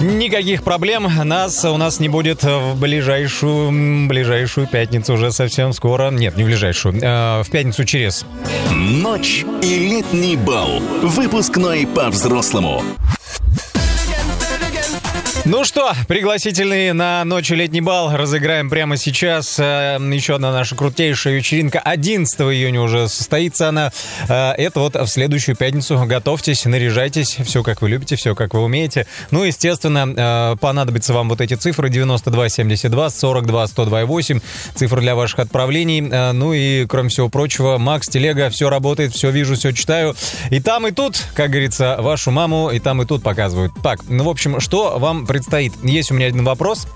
Никаких проблем у нас не будет в ближайшую пятницу уже совсем скоро. Нет, не в ближайшую, в пятницу через. Ночь и летний бал. Выпускной по-взрослому. Ну что, пригласительные на ночь и летний бал разыграем прямо сейчас. Еще одна наша крутейшая вечеринка. 11 июня уже состоится она. Это вот в следующую пятницу. Готовьтесь, наряжайтесь. Все, как вы любите, все, как вы умеете. Ну, естественно, понадобятся вам вот эти цифры: 9272, 42, 102,8. Цифры для ваших отправлений. Ну и, кроме всего прочего, Макс, телега, все работает, все вижу, все читаю. И там, и тут, как говорится, вашу маму и там, и тут показывают. Так, ну, в общем, что вам предстоит? Есть у меня один вопрос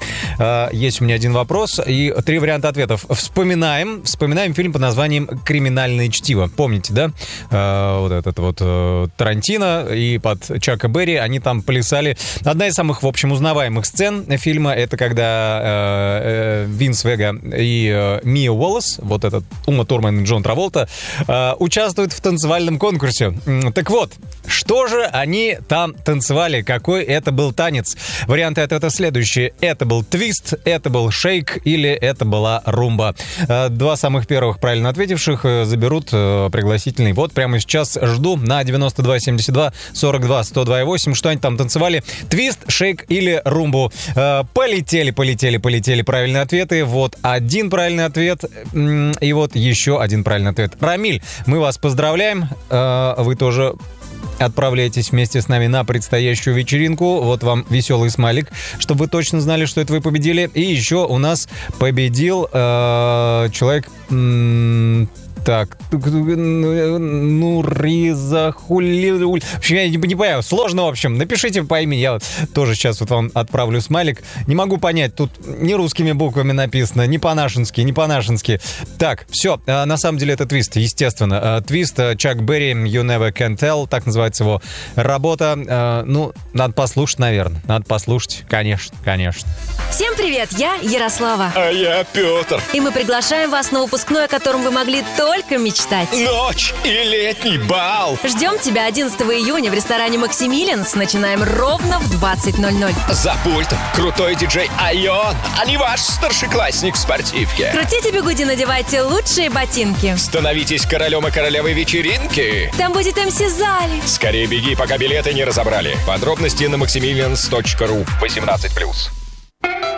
и 3 варианта ответов. Вспоминаем фильм под названием «Криминальное чтиво». Помните, да? Вот этот вот Тарантино и под Чака Берри они там плясали. Одна из самых, в общем, узнаваемых сцен фильма — это когда Винс Вега и Мия Уоллес, вот этот Ума Турман и Джон Траволта, участвуют в танцевальном конкурсе. Так вот, что же они там танцевали? Какой это был танец? Варианты ответа следующие. Это был твист, это был шейк или это была румба. 2 самых первых правильно ответивших заберут пригласительный. Вот прямо сейчас жду на 9272 42 102,8. Что они там танцевали? Твист, шейк или румбу? Полетели правильные ответы. Вот один правильный ответ и вот еще один правильный ответ. Рамиль, мы вас поздравляем. Вы тоже отправляйтесь вместе с нами на предстоящую вечеринку. Вот вам веселый смайлик, чтобы вы точно знали, что это вы победили. И еще у нас победил человек... Так, Нуриза Хулиуль. В общем, я не понимаю, сложно, в общем. Напишите по имени, я вот тоже сейчас вот вам отправлю смайлик. Не могу понять, тут не русскими буквами написано, не по-нашенски. Так, все, на самом деле это твист, естественно. Твист, Чак Берри, You Never Can Tell, так называется его работа. Ну, надо послушать, наверное. Надо послушать, конечно. Всем привет, я Ярослава. А я Петр. И мы приглашаем вас на выпускной, о котором вы могли только мечтать. Ночь и летний бал. Ждем тебя 11 июня в ресторане «Максимилианс». Начинаем ровно в 20:00. За пультом крутой диджей Айон, а не ваш старшеклассник в спортивке. Крутите бигуди, надевайте лучшие ботинки. Становитесь королем и королевой вечеринки. Там будет МС Зали. Скорее беги, пока билеты не разобрали. Подробности на maximilians.ru. 18+.